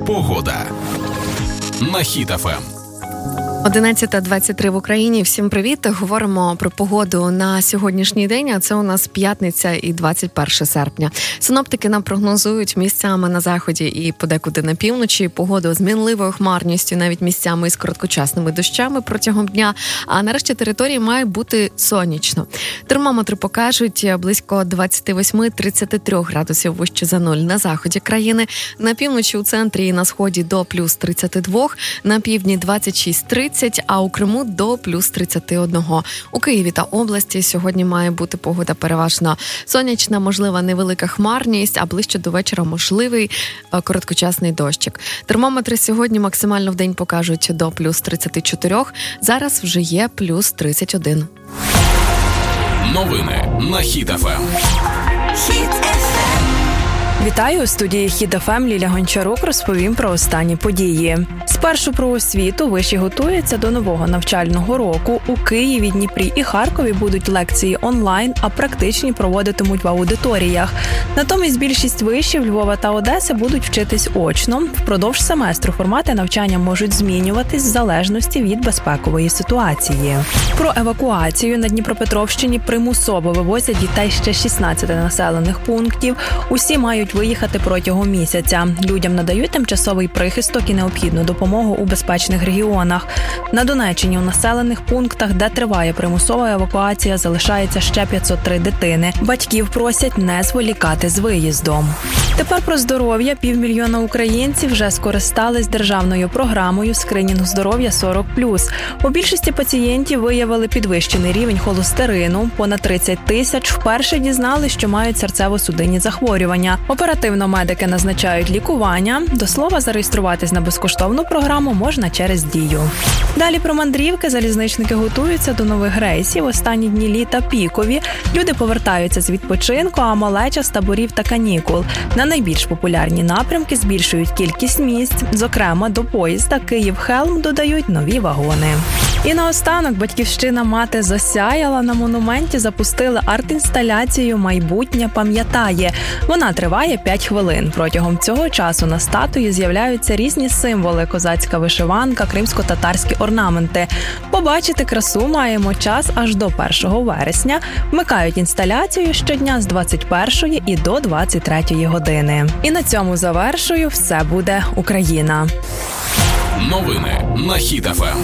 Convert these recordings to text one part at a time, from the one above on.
Погода на Хіт ФМ. 11:23 в Україні. Всім привіт. Говоримо про погоду на сьогоднішній день, а це у нас п'ятниця і 21 серпня. Синоптики нам прогнозують місцями на заході і подекуди на півночі погоду з мінливою хмарністю, навіть місцями із короткочасними дощами протягом дня, а на решті території має бути сонячно. Термометри покажуть близько 28-33 градусів вище за нуль на заході країни, на півночі, у центрі і на сході до плюс 32, на півдні 26-30, а у Криму до плюс 31. У Києві та області сьогодні має бути погода переважно сонячна, можлива невелика хмарність, а ближче до вечора можливий короткочасний дощик. Термометри сьогодні максимально в день покажуть до плюс 34, зараз вже є плюс 31. Новини на Хіт ФМ. Вітаю, у студії Хіт ФМ Ліля Гончарук розповім про останні події. Спершу про освіту. Виші готуються до нового навчального року. У Києві, Дніпрі і Харкові будуть лекції онлайн, а практичні проводитимуть в аудиторіях. Натомість більшість вишів Львова та Одеси будуть вчитись очно. Впродовж семестру формати навчання можуть змінюватись в залежності від безпекової ситуації. Про евакуацію. На Дніпропетровщині примусово вивозять дітей ще 16 населених пунктів. Усі мають виїхати протягом місяця. Людям надають тимчасовий прихисток і необхідну допомогу у безпечних регіонах. На Донеччині у населених пунктах, де триває примусова евакуація, залишається ще 503 дитини. Батьків просять не зволікати з виїздом. Тепер про здоров'я. 500 000 українців вже скористались державною програмою «Скринінг здоров'я 40+». У більшості пацієнтів виявили підвищений рівень холестерину. Понад 30 тисяч вперше дізнали, що мають серцево-судинні захворювання. Оперативно медики назначають лікування. До слова, зареєструватись на безкоштовну програму можна через Дію. Далі про мандрівки. Залізничники готуються до нових рейсів. Останні дні літа пікові. Люди повертаються з відпочинку, а малеча з таборів та канікул. На найбільш популярні напрямки збільшують кількість місць. Зокрема, до поїзда Київ-Хелм додають нові вагони. І наостанок, батьківщина мати засяяла. На монументі запустили арт-інсталяцію «Майбутнє пам'ятає». Вона триває 5 хвилин. Протягом цього часу на статуї з'являються різні символи – козацька вишиванка, кримсько-татарські орнаменти. Побачити красу маємо час аж до 1 вересня. Вмикають інсталяцію щодня з 21 і до 23 години. І на цьому завершую. Все буде Україна. Новини на Хіт ФМ.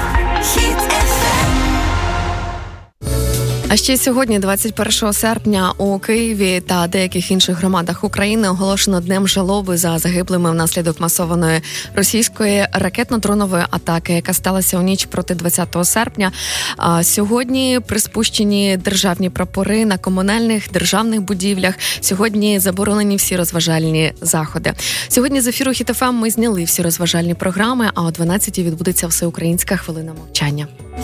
А ще сьогодні, 21 серпня, у Києві та деяких інших громадах України оголошено днем жалоби за загиблими внаслідок масованої російської ракетно-дронової атаки, яка сталася у ніч проти 20 серпня. Сьогодні приспущені державні прапори на комунальних державних будівлях. Сьогодні заборонені всі розважальні заходи. Сьогодні з ефіру Хіт ФМ ми зняли всі розважальні програми, а о 12-й відбудеться всеукраїнська хвилина мовчання.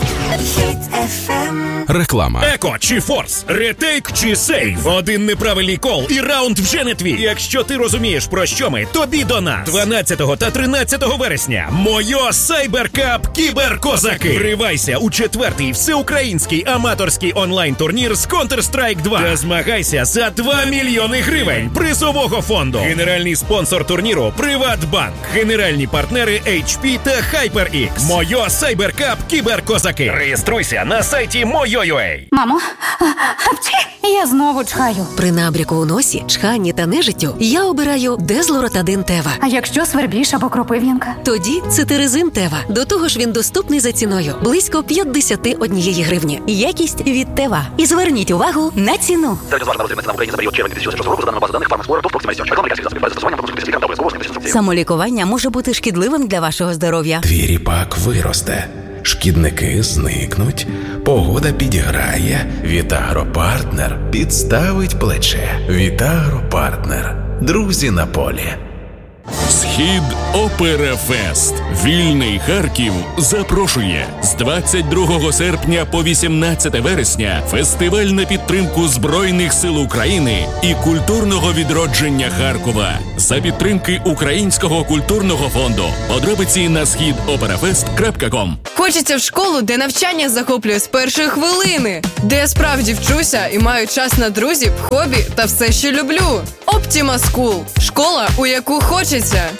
Реклама. Еко чи Форс, ретейк чи сейв. Один неправильний кол і раунд вже не твій. Якщо ти розумієш, про що ми, тобі до нас. 12 та 13 вересня. Мойо Сайберкап Кіберкозаки. Вривайся у 4-й всеукраїнський аматорський онлайн-турнір з Counter-Strike 2. Та змагайся за 2 мільйони гривень призового фонду. Генеральний спонсор турніру – Приватбанк. Генеральні партнери – HP та HyperX. Мойо Сайберкап Кіберкозаки. Реєструйся на сайті Moyo.ua. Мамо, я знову чхаю. При набряку у носі, чханні та нежиттю я обираю Дезлоротадин Тева. А якщо свербіж або кропив'янка? Тоді Цитиризин Тева. До того ж він доступний за ціною. Близько 51 гривні. Якість від Тева. І зверніть увагу на ціну. Самолікування може бути шкідливим для вашого здоров'я. Твій ріпак виросте. Шкідники зникнуть, погода підіграє, Вітагропартнер підставить плече. Вітагропартнер. Друзі на полі. Схід Операфест. Вільний Харків запрошує з 22 серпня по 18 вересня фестиваль на підтримку Збройних сил України і культурного відродження Харкова за підтримки Українського культурного фонду. Подробиці на schidoperafest.com. Хочеться в школу, де навчання захоплює з першої хвилини, де я справді вчуся і маю час на друзів, хобі та все, що люблю. Optima School – школа, у яку хочеться.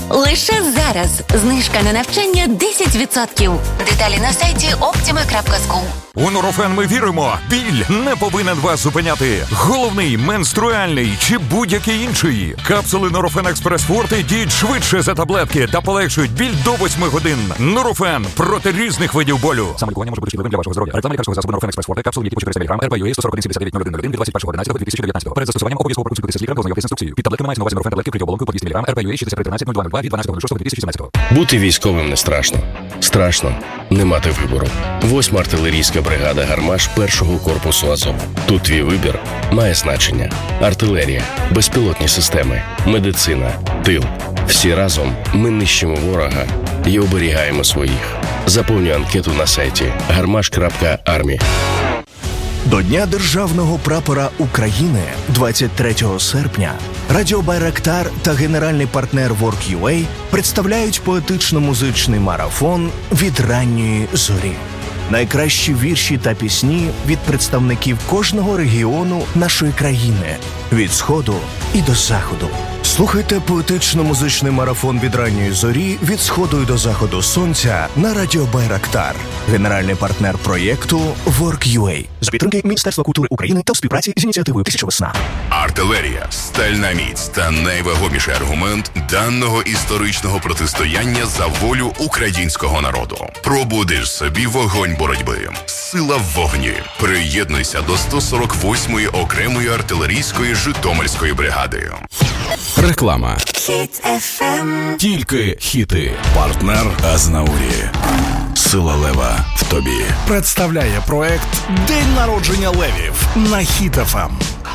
Лише зараз знижка на навчання 10%. Деталі на сайті optima.school. У Нурофен ми віримо, біль не повинен вас зупиняти. Головний, менструальний чи будь-який інший. Капсули Нурофен Експрес Форте діють швидше за таблетки та полегшують біль до 8 годин. Нурофен проти різних видів болю. Саме лікування може бути шкідливим для вашого здоров'я. Реклама лікарського засобу Нурофен Експрес Форте, капсули, які по 400 мг, РП-ЮА 141-79-01-01 від 21.11.2019. Перед застосуванням обов'язково проконсультуйтеся з лікарем та ознайомтесь з інструкцією. Під таблетками мається на увазі Нурофен таблетки при оболонку по 200 мг, РП-ЮА 6313-0202 від 12.06.2017. Бути військовим не страшно. Страшно не мати вибору. 8-ма артилерійська бригада «Гармаш» 1-го корпусу Азов. Тут твій вибір має значення. Артилерія, безпілотні системи, медицина, тил. Всі разом ми нищимо ворога і оберігаємо своїх. Заповнюй анкету на сайті garmash.army. До Дня Державного прапора України 23 серпня Радіо Байрактар та генеральний партнер Work.ua представляють поетично-музичний марафон «Від ранньої зорі». Найкращі вірші та пісні від представників кожного регіону нашої країни, від Сходу і до Заходу. Слухайте поетично-музичний марафон «Від ранньої зорі» від Сходу і до Заходу сонця на Радіо Байрактар. Генеральний партнер проєкту Work.ua. За підтримки Міністерства культури України та в співпраці з ініціативою «Тисяча весна». Артилерія – стальна міць та найвагоміший аргумент даного історичного протистояння за волю українського народу. Пробудиш собі вогонь боротьби. Сила в вогні. Приєднуйся до 148-ї окремої артилерійської Житомирської бригади. Реклама. Хіт FM. Тільки хіти. Партнер Азнаурі. Сила лева в тобі. Представляє проект «День народження левів» на Хіт FM.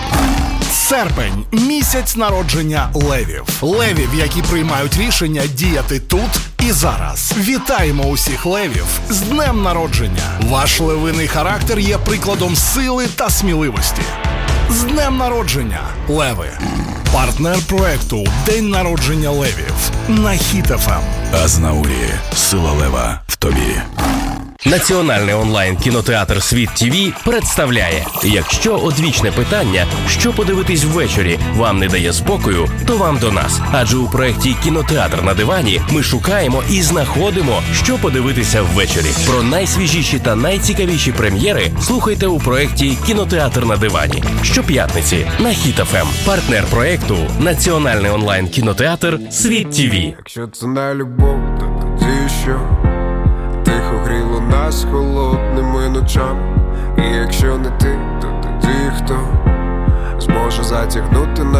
Серпень – місяць народження левів. Левів, які приймають рішення діяти тут і зараз. Вітаємо усіх левів з днем народження. Ваш левиний характер є прикладом сили та сміливості. З днем народження, леви! Партнер проекту «День народження левів» на Хіт FM. Азнаурі. Сила лева в тобі. Національний онлайн-кінотеатр «Світ ТВ» представляє: якщо одвічне питання, що подивитись ввечері, вам не дає спокою, то вам до нас. Адже у проєкті «Кінотеатр на дивані» ми шукаємо і знаходимо, що подивитися ввечері. Про найсвіжіші та найцікавіші прем'єри слухайте у проєкті «Кінотеатр на дивані» щоп'ятниці на Хіт FM. Партнер проєкту – Національний онлайн-кінотеатр «Світ ТВ». Якщо це не любов, то тоді що? Тихо гріло нас холодними ночами. І якщо не ти, то тоді хто зможе затягнути на